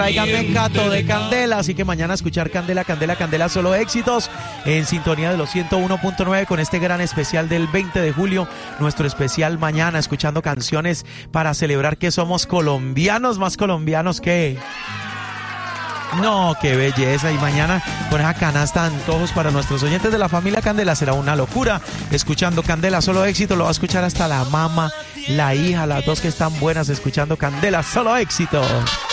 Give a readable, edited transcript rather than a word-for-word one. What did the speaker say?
Tráiganme Cato de Candela, así que mañana escuchar Candela, Candela, Candela, solo éxitos en sintonía de los 101.9 con este gran especial del 20 de julio, nuestro especial mañana, escuchando canciones para celebrar que somos colombianos, más colombianos que... No, qué belleza. Y mañana con esa canasta de antojos para nuestros oyentes de la familia Candela será una locura. Escuchando Candela, solo éxito, lo va a escuchar hasta la mamá, la hija, las dos que están buenas escuchando Candela, solo éxito.